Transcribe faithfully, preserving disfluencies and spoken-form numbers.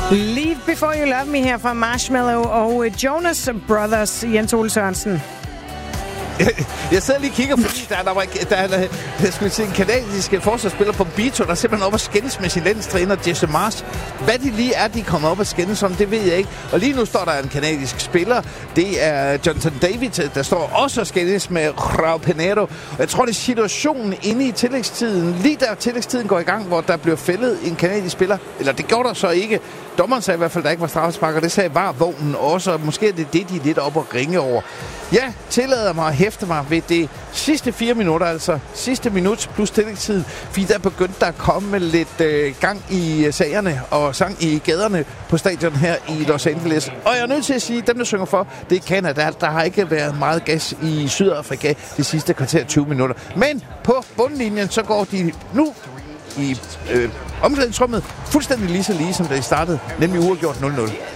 Leave Before You Love Me her fra Marshmello og Jonas Brothers. Jens Ole Sørensen. Jeg, jeg sidder lige og kigger, fordi der, der, var, der er der, der, skulle se en kanadisk forsvarsspiller på Bito, der er simpelthen op og skændes med sin landstræner, Jesse Marsh. Hvad det lige er, de kommer op og skændes om, det ved jeg ikke. Og lige nu står der en kanadisk spiller. Det er Jonathan David, der står også og skændes med Raul Pinheiro. Og jeg tror, det er situationen inde i tillægstiden. Lige der tillægstiden går i gang, hvor der bliver fældet en kanadisk spiller. Eller det gjorde der så ikke. Dommeren sagde i hvert fald, der ikke var straffespark, og det sagde var vognen også. Måske er det det, de er lidt op og ringe over. Ja, tillader mig at hæfte mig ved det sidste fire minutter, altså sidste minut plus tillægstid, fordi der begyndte der at komme lidt øh, gang i sagerne og sang i gaderne på stadion her i Los Angeles. Og jeg er nødt til at sige, at dem, der synger for, det er Canada. Der har ikke været meget gas i Sydafrika de sidste kvarter tyve minutter. Men på bundlinjen, så går de nu i øh, omklædningsrummet fuldstændig lige så lige, som da de startede, nemlig uafgjort nul nul.